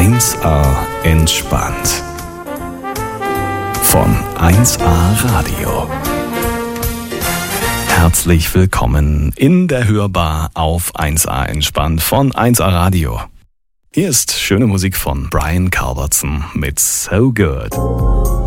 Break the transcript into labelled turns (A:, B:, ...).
A: 1A entspannt. Von 1A Radio. Herzlich willkommen in der Hörbar auf 1A entspannt von 1A Radio. Hier ist schöne Musik von Brian Culbertson mit So Good.